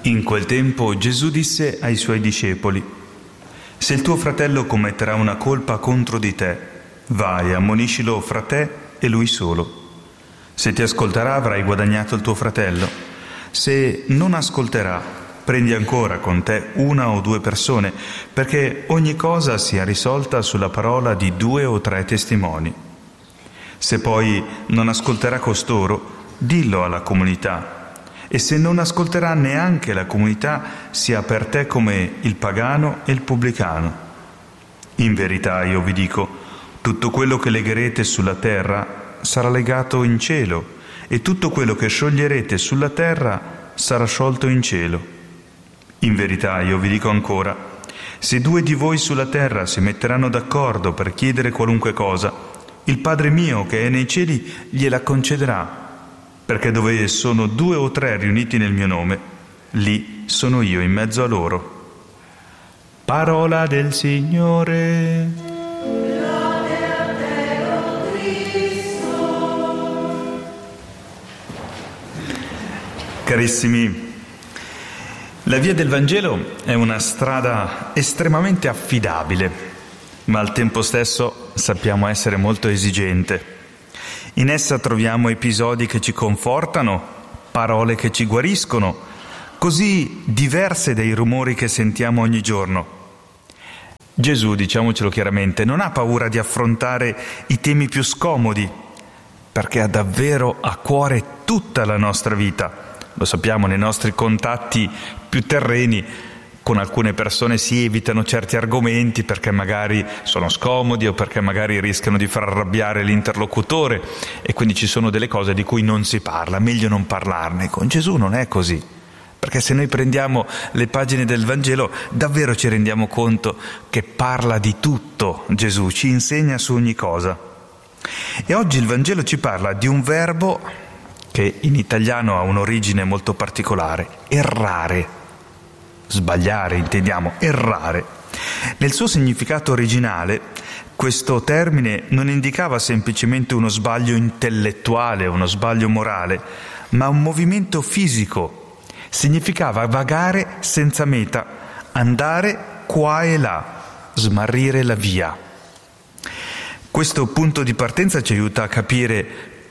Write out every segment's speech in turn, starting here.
In quel tempo Gesù disse ai suoi discepoli: «Se il tuo fratello commetterà una colpa contro di te, vai, ammoniscilo fra te e lui solo. Se ti ascolterà avrai guadagnato il tuo fratello. Se non ascolterà, prendi ancora con te 1 o 2 persone, perché ogni cosa sia risolta sulla parola di 2 o 3 testimoni. Se poi non ascolterà costoro, dillo alla comunità. E se non ascolterà neanche la comunità, sia per te come il pagano e il pubblicano. In verità io vi dico, tutto quello che legherete sulla terra sarà legato in cielo, e tutto quello che scioglierete sulla terra sarà sciolto in cielo. In verità io vi dico ancora, se 2 di voi sulla terra si metteranno d'accordo per chiedere qualunque cosa, il Padre mio che è nei cieli gliela concederà. Perché dove sono 2 o 3 riuniti nel mio nome, lì sono io in mezzo a loro». Parola del Signore. Lode a te, o Cristo. Carissimi, la via del Vangelo è una strada estremamente affidabile, ma al tempo stesso sappiamo essere molto esigente. In essa troviamo episodi che ci confortano, parole che ci guariscono, così diverse dai rumori che sentiamo ogni giorno. Gesù, diciamocelo chiaramente, non ha paura di affrontare i temi più scomodi, perché ha davvero a cuore tutta la nostra vita. Lo sappiamo nei nostri contatti più terreni. Con alcune persone si evitano certi argomenti perché magari sono scomodi o perché magari rischiano di far arrabbiare l'interlocutore, e quindi ci sono delle cose di cui non si parla, meglio non parlarne. Con Gesù non è così, perché se noi prendiamo le pagine del Vangelo davvero ci rendiamo conto che parla di tutto. Gesù ci insegna su ogni cosa. E oggi il Vangelo ci parla di un verbo che in italiano ha un'origine molto particolare: errare. Sbagliare, intendiamo, errare. Nel suo significato originale, questo termine non indicava semplicemente uno sbaglio intellettuale, uno sbaglio morale, ma un movimento fisico. Significava vagare senza meta, andare qua e là, smarrire la via. Questo punto di partenza ci aiuta a capire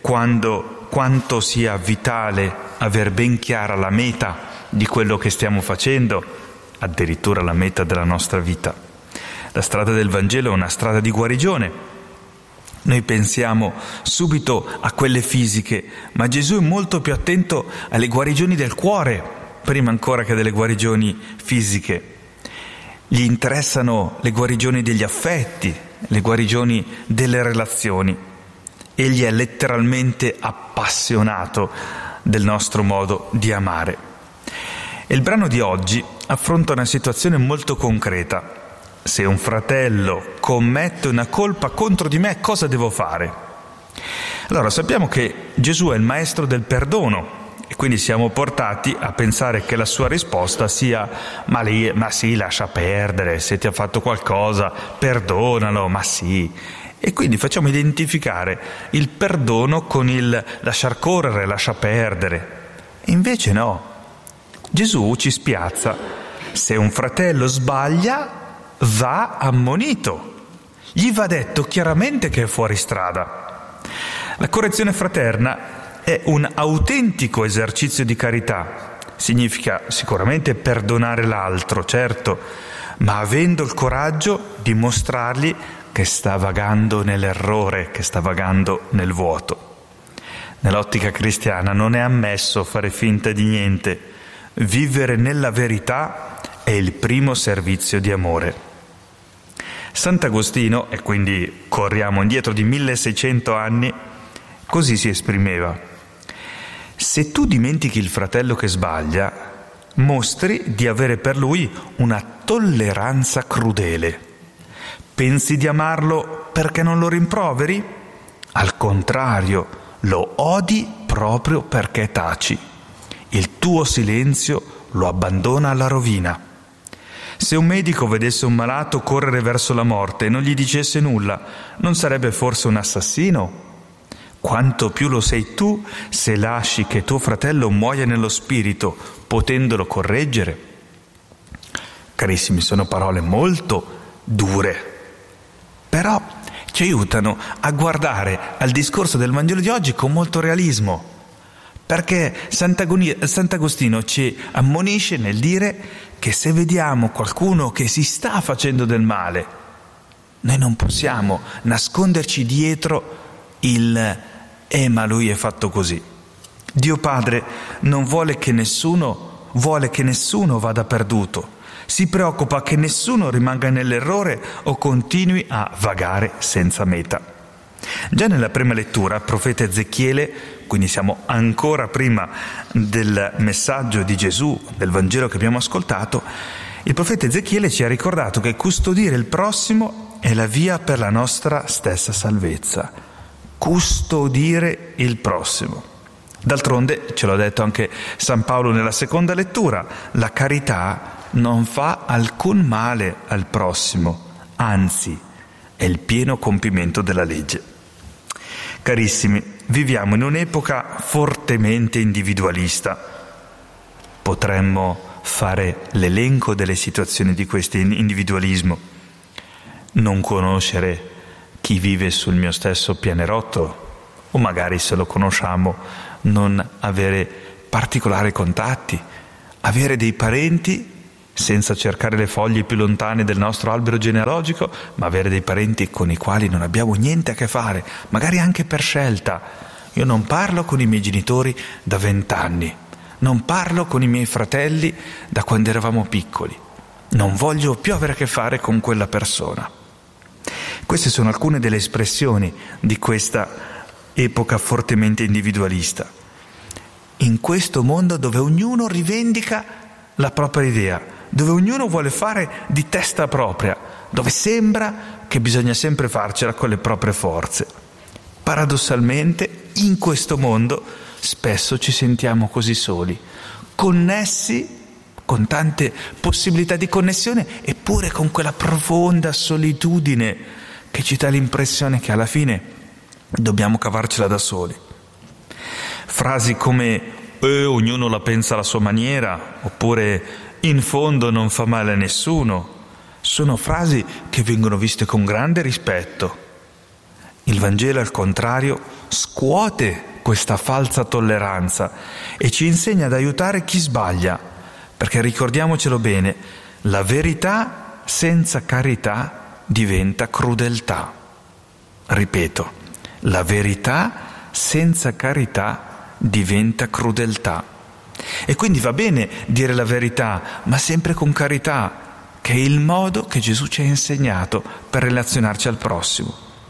quanto sia vitale aver ben chiara la meta di quello che stiamo facendo, addirittura la meta della nostra vita. La strada del Vangelo è una strada di guarigione. Noi pensiamo subito a quelle fisiche, ma Gesù è molto più attento alle guarigioni del cuore, prima ancora che delle guarigioni fisiche. Gli interessano le guarigioni degli affetti, le guarigioni delle relazioni. Egli è letteralmente appassionato del nostro modo di amare. E il brano di oggi affronta una situazione molto concreta. Se un fratello commette una colpa contro di me, cosa devo fare? Allora, sappiamo che Gesù è il maestro del perdono e quindi siamo portati a pensare che la sua risposta sia ma sì, lascia perdere, se ti ha fatto qualcosa, perdonalo, ma sì. E quindi facciamo identificare il perdono con il lasciar correre, lascia perdere. Invece no. Gesù ci spiazza: se un fratello sbaglia, va ammonito. Gli va detto chiaramente che è fuori strada. La correzione fraterna è un autentico esercizio di carità. Significa sicuramente perdonare l'altro, certo, ma avendo il coraggio di mostrargli che sta vagando nell'errore, che sta vagando nel vuoto. Nell'ottica cristiana non è ammesso fare finta di niente. Vivere nella verità è il primo servizio di amore. Sant'Agostino, e quindi corriamo indietro di 1600 anni, così si esprimeva: se tu dimentichi il fratello che sbaglia, mostri di avere per lui una tolleranza crudele. Pensi di amarlo perché non lo rimproveri? Al contrario, lo odi proprio perché taci. Il tuo silenzio lo abbandona alla rovina. Se un medico vedesse un malato correre verso la morte e non gli dicesse nulla, non sarebbe forse un assassino? quanto più lo sei tu se lasci che tuo fratello muoia nello spirito, potendolo correggere. Carissimi, sono parole molto dure, però ci aiutano a guardare al discorso del Vangelo di oggi con molto realismo, perché Sant'Agostino ci ammonisce nel dire che se vediamo qualcuno che si sta facendo del male, noi non possiamo nasconderci dietro ma lui è fatto così. Dio Padre non vuole che nessuno vada perduto. Si preoccupa che nessuno rimanga nell'errore o continui a vagare senza meta. Già nella prima lettura, il profeta Ezechiele, quindi siamo ancora prima del messaggio di Gesù, del Vangelo che abbiamo ascoltato, il profeta Ezechiele ci ha ricordato che custodire il prossimo è la via per la nostra stessa salvezza. Custodire il prossimo. D'altronde, ce l'ha detto anche San Paolo nella seconda lettura, la carità non fa alcun male al prossimo, anzi è il pieno compimento della legge. Carissimi, viviamo in un'epoca fortemente individualista. Potremmo fare l'elenco delle situazioni di questo individualismo. Non conoscere chi vive sul mio stesso pianerottolo, o magari se lo conosciamo non avere particolari contatti, avere dei parenti senza cercare le foglie più lontane del nostro albero genealogico, ma avere dei parenti con i quali non abbiamo niente a che fare, magari anche per scelta. Io non parlo con i miei genitori da 20 anni, non parlo con i miei fratelli da quando eravamo piccoli, non voglio più avere a che fare con quella persona. Queste sono alcune delle espressioni di questa epoca fortemente individualista. In questo mondo dove ognuno rivendica la propria idea, dove ognuno vuole fare di testa propria, dove sembra che bisogna sempre farcela con le proprie forze. Paradossalmente, in questo mondo spesso ci sentiamo così soli, connessi, con tante possibilità di connessione, eppure con quella profonda solitudine che ci dà l'impressione che alla fine dobbiamo cavarcela da soli. Frasi come ognuno la pensa alla sua maniera, oppure in fondo non fa male a nessuno, sono frasi che vengono viste con grande rispetto. Il Vangelo, al contrario, scuote questa falsa tolleranza e ci insegna ad aiutare chi sbaglia, perché ricordiamocelo bene, la verità senza carità diventa crudeltà. Ripeto, la verità senza carità diventa crudeltà. E quindi va bene dire la verità, ma sempre con carità, che è il modo che Gesù ci ha insegnato per relazionarci al prossimo.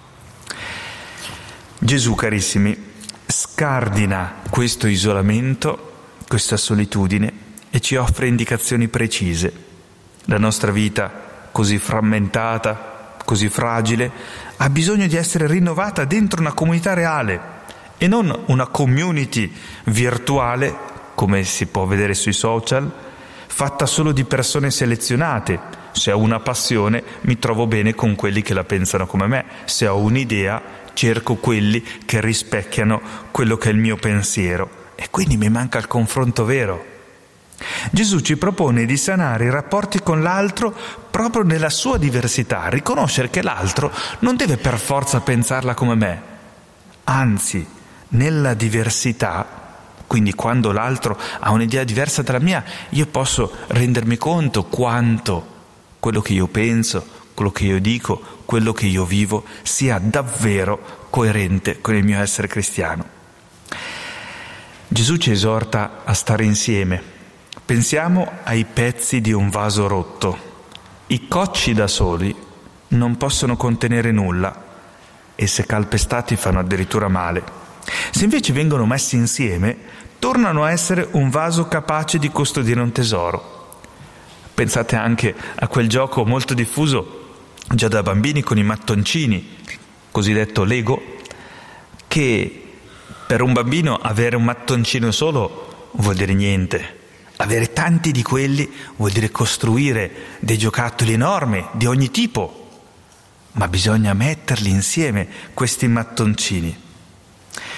Gesù, carissimi, scardina questo isolamento, questa solitudine e ci offre indicazioni precise. La nostra vita, così frammentata, così fragile, ha bisogno di essere rinnovata dentro una comunità reale e non una community virtuale, come si può vedere sui social, fatta solo di persone selezionate. Se ho una passione, mi trovo bene con quelli che la pensano come me. Se ho un'idea, cerco quelli che rispecchiano quello che è il mio pensiero. E quindi mi manca il confronto vero. Gesù ci propone di sanare i rapporti con l'altro proprio nella sua diversità, riconoscere che l'altro non deve per forza pensarla come me. Anzi, nella diversità, quindi quando l'altro ha un'idea diversa dalla mia, io posso rendermi conto quanto quello che io penso, quello che io dico, quello che io vivo sia davvero coerente con il mio essere cristiano. Gesù ci esorta a stare insieme. Pensiamo ai pezzi di un vaso rotto. I cocci da soli non possono contenere nulla e se calpestati fanno addirittura male. Se invece vengono messi insieme, tornano a essere un vaso capace di custodire un tesoro. Pensate anche a quel gioco molto diffuso già da bambini con i mattoncini, cosiddetto Lego, che per un bambino avere un mattoncino solo vuol dire niente. Avere tanti di quelli vuol dire costruire dei giocattoli enormi di ogni tipo, ma bisogna metterli insieme, questi mattoncini.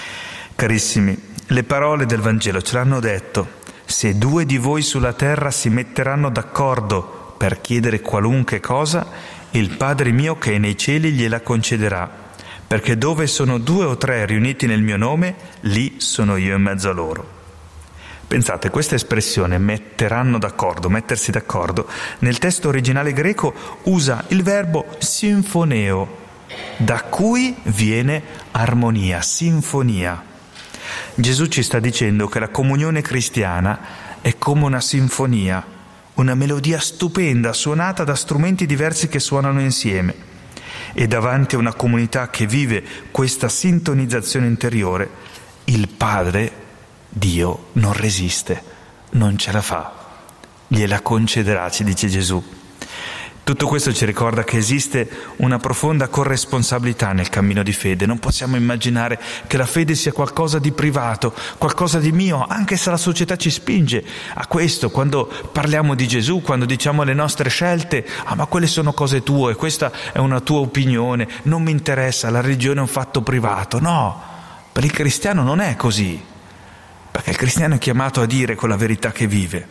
Carissimi, le parole del Vangelo ce l'hanno detto: se 2 di voi sulla terra si metteranno d'accordo per chiedere qualunque cosa, il Padre mio che è nei cieli gliela concederà, perché dove sono 2 o 3 riuniti nel mio nome, lì sono io in mezzo a loro. Pensate, questa espressione metteranno d'accordo, mettersi d'accordo, nel testo originale greco usa il verbo sinfoneo, da cui viene armonia, sinfonia. Gesù ci sta dicendo che la comunione cristiana è come una sinfonia, una melodia stupenda suonata da strumenti diversi che suonano insieme. E davanti a una comunità che vive questa sintonizzazione interiore, il Padre, Dio, non resiste, non ce la fa, gliela concederà, ci dice Gesù. Tutto questo ci ricorda che esiste una profonda corresponsabilità nel cammino di fede. Non possiamo immaginare che la fede sia qualcosa di privato, qualcosa di mio, anche se la società ci spinge a questo. Quando parliamo di Gesù, quando diciamo le nostre scelte, ma quelle sono cose tue, questa è una tua opinione, non mi interessa, la religione è un fatto privato. No, per il cristiano non è così, perché il cristiano è chiamato a dire quella verità che vive.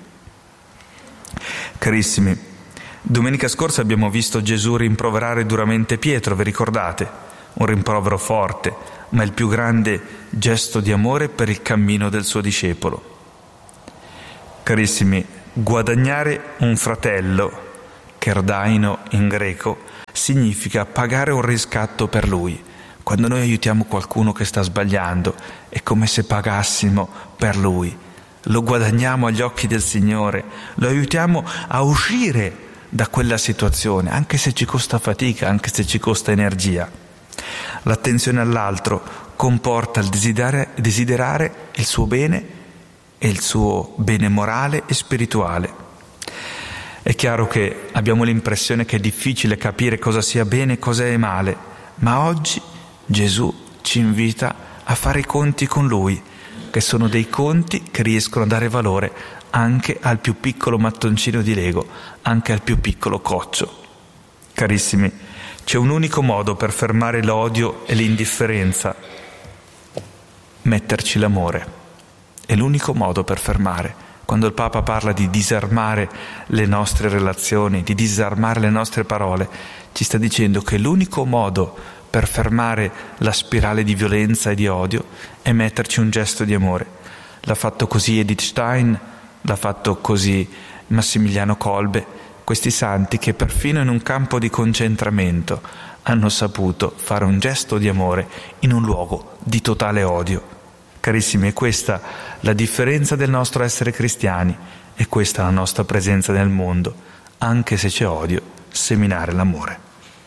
Carissimi, domenica scorsa abbiamo visto Gesù rimproverare duramente Pietro, vi ricordate? Un rimprovero forte, ma il più grande gesto di amore per il cammino del suo discepolo. Carissimi, guadagnare un fratello, kerdaino in greco, significa pagare un riscatto per lui. Quando noi aiutiamo qualcuno che sta sbagliando, è come se pagassimo per lui. Lo guadagniamo agli occhi del Signore, lo aiutiamo a uscire da quella situazione, anche se ci costa fatica, anche se ci costa energia. L'attenzione all'altro comporta il desiderare il suo bene e il suo bene morale e spirituale. È chiaro che abbiamo l'impressione che è difficile capire cosa sia bene e cosa è male, ma oggi Gesù ci invita a fare i conti con Lui, che sono dei conti che riescono a dare valore anche al più piccolo mattoncino di Lego, anche al più piccolo coccio. Carissimi, c'è un unico modo per fermare l'odio e l'indifferenza: metterci l'amore. È l'unico modo per fermare. Quando il Papa parla di disarmare le nostre relazioni, di disarmare le nostre parole, ci sta dicendo che l'unico modo per fermare la spirale di violenza e di odio è metterci un gesto di amore. L'ha fatto così Edith Stein, l'ha fatto così Massimiliano Kolbe, questi santi che perfino in un campo di concentramento hanno saputo fare un gesto di amore in un luogo di totale odio. Carissimi, è questa la differenza del nostro essere cristiani, e questa la nostra presenza nel mondo, anche se c'è odio, seminare l'amore.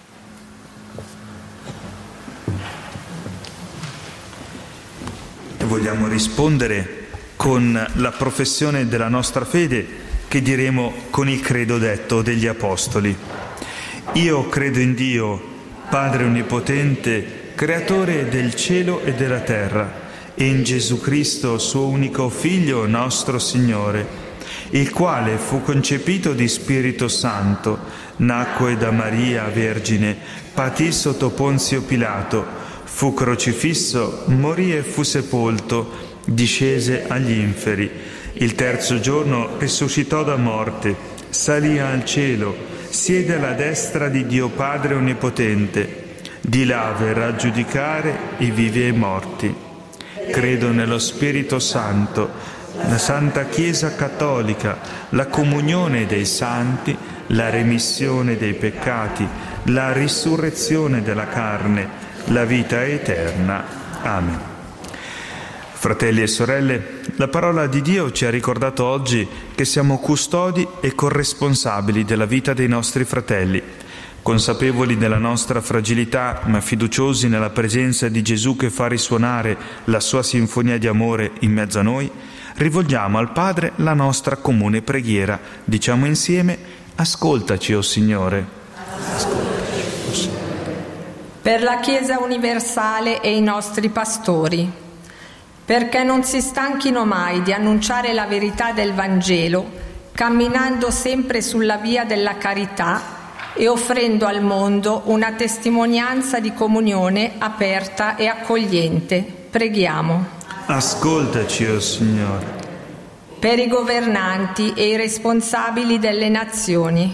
E vogliamo rispondere con la professione della nostra fede, che diremo con il credo detto degli Apostoli. Io credo in Dio, Padre Onnipotente, Creatore del cielo e della terra, e in Gesù Cristo, suo unico Figlio, nostro Signore, il quale fu concepito di Spirito Santo, nacque da Maria Vergine, patì sotto Ponzio Pilato, fu crocifisso, morì e fu sepolto, discese agli inferi. Il terzo giorno risuscitò da morte, salì al cielo, siede alla destra di Dio Padre Onnipotente, di là verrà a giudicare i vivi e i morti. Credo nello Spirito Santo, la Santa Chiesa Cattolica, la comunione dei santi, la remissione dei peccati, la risurrezione della carne, la vita eterna. Amen. Fratelli e sorelle, la parola di Dio ci ha ricordato oggi che siamo custodi e corresponsabili della vita dei nostri fratelli. Consapevoli della nostra fragilità, ma fiduciosi nella presenza di Gesù che fa risuonare la sua sinfonia di amore in mezzo a noi, rivolgiamo al Padre la nostra comune preghiera. Diciamo insieme: ascoltaci, o Signore. Ascoltaci, o Signore. Per la Chiesa universale e i nostri pastori, perché non si stanchino mai di annunciare la verità del Vangelo, camminando sempre sulla via della carità e offrendo al mondo una testimonianza di comunione aperta e accogliente. Preghiamo. Ascoltaci, o Signore. Per i governanti e i responsabili delle nazioni,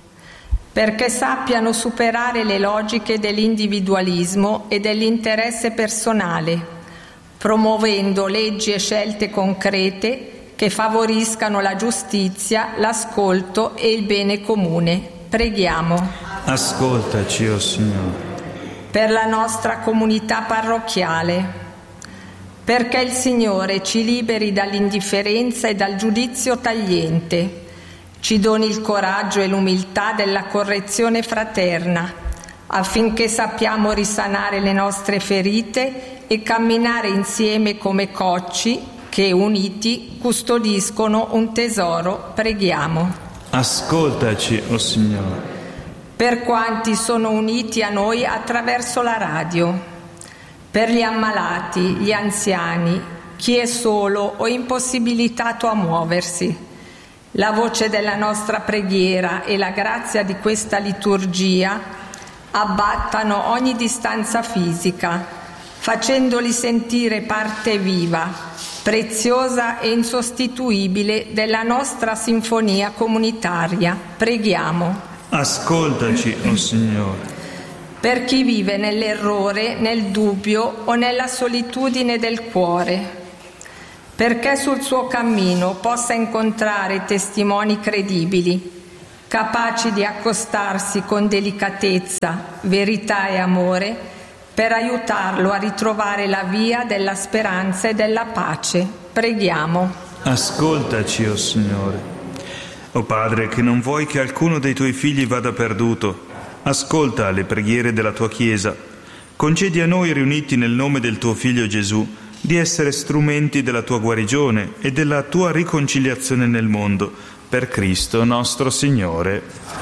perché sappiano superare le logiche dell'individualismo e dell'interesse personale, promuovendo leggi e scelte concrete che favoriscano la giustizia, l'ascolto e il bene comune. Preghiamo. Ascoltaci, o Signore. Per la nostra comunità parrocchiale, perché il Signore ci liberi dall'indifferenza e dal giudizio tagliente, ci doni il coraggio e l'umiltà della correzione fraterna, affinché sappiamo risanare le nostre ferite e camminare insieme come cocci che, uniti, custodiscono un tesoro. Preghiamo. Ascoltaci, o Signore. Per quanti sono uniti a noi attraverso la radio, per gli ammalati, gli anziani, chi è solo o impossibilitato a muoversi. La voce della nostra preghiera e la grazia di questa liturgia abbattano ogni distanza fisica, facendoli sentire parte viva, preziosa e insostituibile della nostra sinfonia comunitaria. Preghiamo. Ascoltaci, o Signore. Per chi vive nell'errore, nel dubbio o nella solitudine del cuore, perché sul suo cammino possa incontrare testimoni credibili, capaci di accostarsi con delicatezza, verità e amore, per aiutarlo a ritrovare la via della speranza e della pace. Preghiamo. Ascoltaci, o Signore. O Padre, che non vuoi che alcuno dei tuoi figli vada perduto, ascolta le preghiere della tua Chiesa. Concedi a noi, riuniti nel nome del tuo Figlio Gesù, di essere strumenti della tua guarigione e della tua riconciliazione nel mondo. Per Cristo nostro Signore.